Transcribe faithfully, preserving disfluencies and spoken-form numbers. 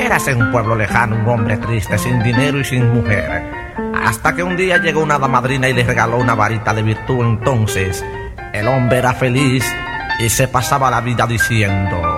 Érase en un pueblo lejano un hombre triste, sin dinero y sin mujer, hasta que un día llegó una damadrina y le regaló una varita de virtud. Entonces el hombre era feliz y se pasaba la vida diciendo: